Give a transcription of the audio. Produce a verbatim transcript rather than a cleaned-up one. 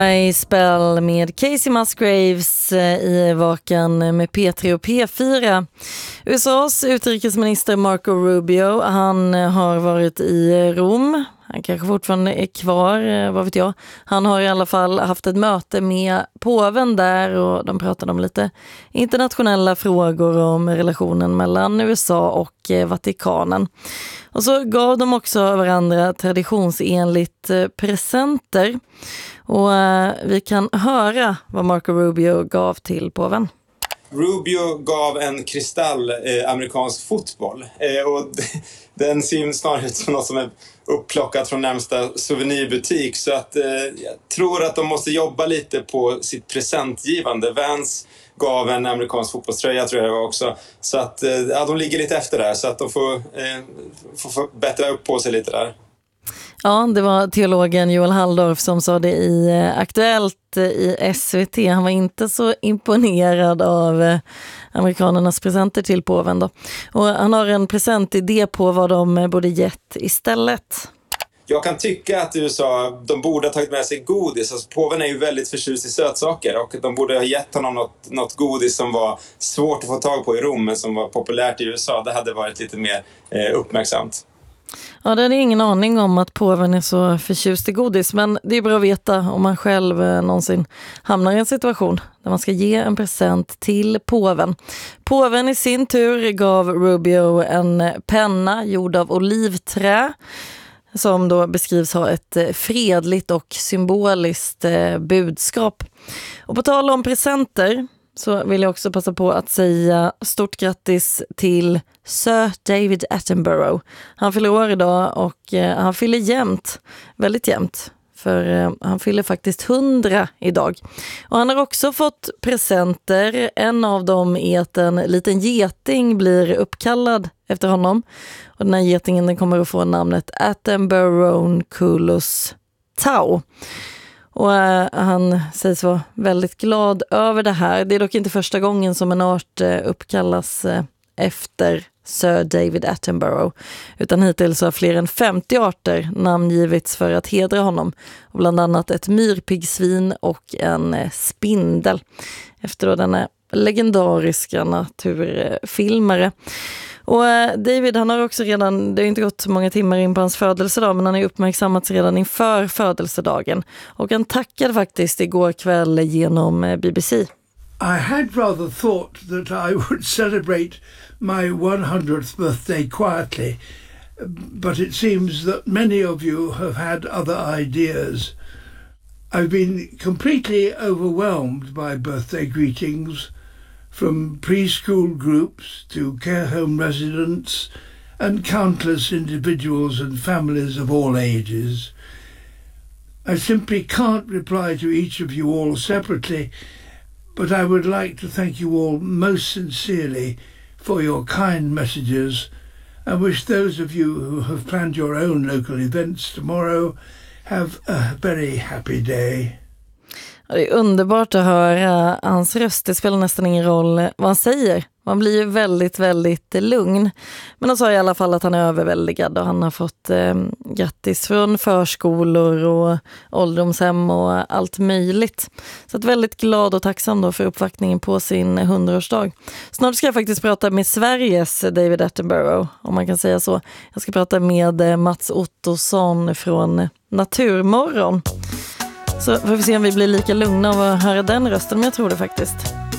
I spel med Casey Musgraves i Vakan med P tre och P fyra. U S A:s utrikesminister Marco Rubio, han har varit i Rom. Han kanske fortfarande är kvar, vad vet jag. Han har i alla fall haft ett möte med påven där och de pratade om lite internationella frågor om relationen mellan U S A och Vatikanen. Och så gav de också varandra traditionsenligt presenter. Och vi kan höra vad Marco Rubio gav till påven. Rubio gav en kristall eh, amerikansk fotboll. Eh, och den ser snarare ut som något som är uppplockat från närmsta souvenirbutik. Så att, eh, jag tror att de måste jobba lite på sitt presentgivande. Vans gav en amerikansk fotbollströja, tror jag det var också. Så att eh, ja, de ligger lite efter där. Så att de får, eh, får, får bättra upp på sig lite där. Ja, det var teologen Joel Halldorf som sa det i Aktuellt i S V T. Han var inte så imponerad av amerikanernas presenter till påven då. Och han har en presentidé på vad de borde gett istället. Jag kan tycka att U S A, de borde ha tagit med sig godis. Alltså, påven är ju väldigt förtjust i sötsaker och de borde ha gett honom något, något godis som var svårt att få tag på i Rom men som var populärt i U S A. Det hade varit lite mer eh, uppmärksamt. Ja, det är ingen aning om att påven är så förtjust i godis, men det är bra att veta om man själv eh, någonsin hamnar i en situation där man ska ge en present till påven. Påven i sin tur gav Rubio en penna gjord av olivträ som då beskrivs ha ett fredligt och symboliskt eh, budskap. Och på tal om presenter så vill jag också passa på att säga stort grattis till Sir David Attenborough. Han fyller år idag och eh, han fyller jämnt, väldigt jämnt. För eh, han fyller faktiskt hundra idag. Och han har också fått presenter. En av dem är att en liten geting blir uppkallad efter honom. Och den här getingen den kommer att få namnet Attenborough Tau. Och äh, han sägs vara väldigt glad över det här. Det är dock inte första gången som en art äh, uppkallas äh, efter Sir David Attenborough. Utan hittills har fler än femtio arter namngivits för att hedra honom. Och bland annat ett myrpiggsvin och en äh, spindel. Efter då denna legendariska naturfilmare. Och David, han har också redan, det har inte gått många timmar in på hans födelsedag, men han har uppmärksammats redan inför födelsedagen. Och han tackade faktiskt igår kväll genom B B C. I had rather thought that I would celebrate my hundredth birthday quietly, but it seems that many of you have had other ideas. I've been completely overwhelmed by birthday greetings, from preschool groups to care home residents and countless individuals and families of all ages. I simply can't reply to each of you all separately, but I would like to thank you all most sincerely for your kind messages and wish those of you who have planned your own local events tomorrow have a very happy day. Det är underbart att höra hans röst. Det spelar nästan ingen roll vad han säger. Man blir ju väldigt, väldigt lugn. Men han sa i alla fall att han är överväldigad och han har fått eh, grattis från förskolor och ålderdomshem och allt möjligt. Så att väldigt glad och tacksam då för uppvaktningen på sin hundraårsdag. Snart ska jag faktiskt prata med Sveriges David Attenborough, om man kan säga så. Jag ska prata med Mats Ottosson från Naturmorgon. Så får vi se om vi blir lika lugna av att höra den rösten, men jag tror det faktiskt.